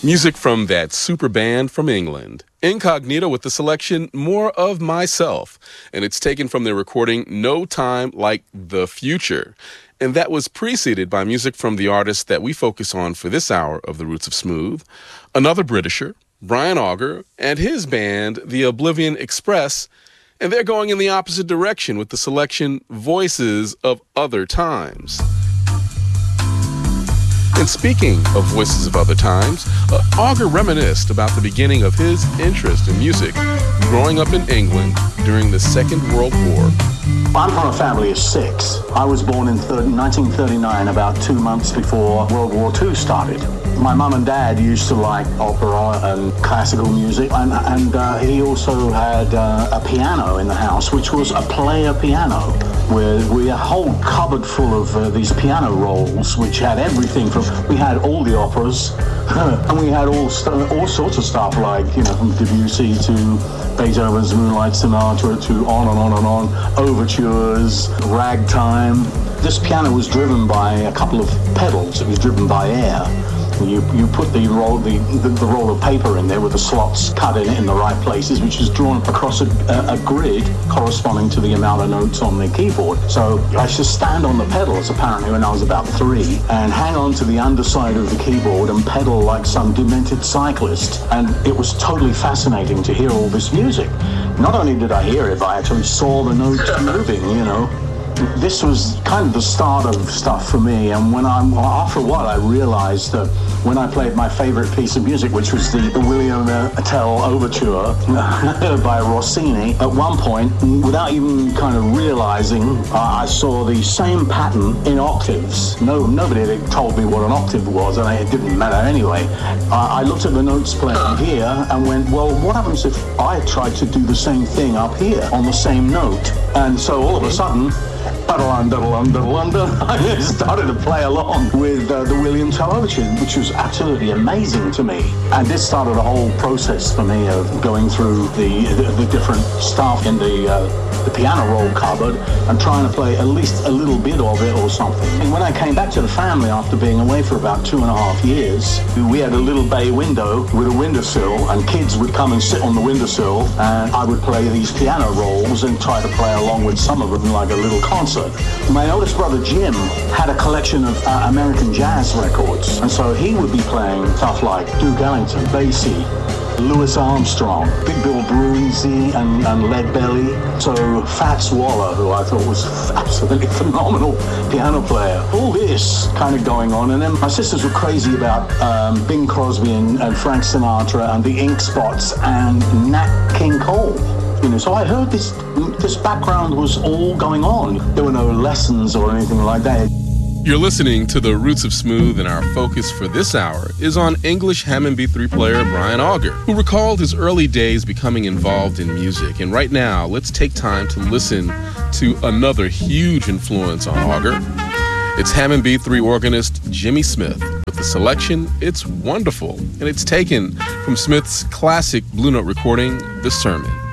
Music from that super band from England, Incognito with the selection More of Myself, and it's taken from their recording No Time Like the Future. And that was preceded by music from the artist that we focus on for this hour of The Roots of Smooth, another Britisher, Brian Auger, and his band, The Oblivion Express, and they're going in the opposite direction with the selection Voices of Other Times. And speaking of Voices of Other Times, Auger reminisced about the beginning of his interest in music growing up in England during the Second World War. I'm from a family of 6. I was born in 1939, about 2 months before World War II started. My mum and dad used to like opera and classical music, and he also had a piano in the house, which was a player piano, with a whole cupboard full of these piano rolls, which had everything from, we had all the operas, and we had all sorts of stuff, like, you know, from Debussy to Beethoven's Moonlight Sonata to on and on and on, overtures, ragtime. This piano was driven by a couple of pedals. It was driven by air. You put the roll of paper in there with the slots cut in the right places, which is drawn across a grid corresponding to the amount of notes on the keyboard. So I used to stand on the pedals, apparently, when I was about 3, and hang on to the underside of the keyboard and pedal like some demented cyclist. And it was totally fascinating to hear all this music. Not only did I hear it, but I actually saw the notes moving, you know. This was kind of the start of stuff for me, and after a while I realized that when I played my favorite piece of music, which was the William Tell Overture by Rossini, at one point, without even kind of realizing, I saw the same pattern in octaves. Nobody had told me what an octave was, and it didn't matter anyway. I looked at the notes playing here and went, well, what happens if I tried to do the same thing up here on the same note? And so all of a sudden, I started to play along with the William Tell Overture, which was absolutely amazing to me. And this started a whole process for me of going through the different stuff in the piano roll cupboard and trying to play at least a little bit of it or something. And when I came back to the family after being away for about 2.5 years, we had a little bay window with a windowsill, and kids would come and sit on the windowsill, and I would play these piano rolls and try to play along with some of them like a little concert. My oldest brother Jim had a collection of American jazz records, and so he would be playing stuff like Duke Ellington, Basie, Louis Armstrong, Big Bill Broonzy and Lead Belly. So Fats Waller, who I thought was absolutely phenomenal piano player. All this kind of going on. And then my sisters were crazy about Bing Crosby and Frank Sinatra and the Ink Spots and Nat King Cole. You know, so I heard this background was all going on. There were no lessons or anything like that. You're listening to The Roots of Smooth, and our focus for this hour is on English Hammond B3 player Brian Auger, who recalled his early days becoming involved in music. And right now, let's take time to listen to another huge influence on Auger. It's Hammond B3 organist Jimmy Smith with the selection It's Wonderful, and it's taken from Smith's classic Blue Note recording, The Sermon.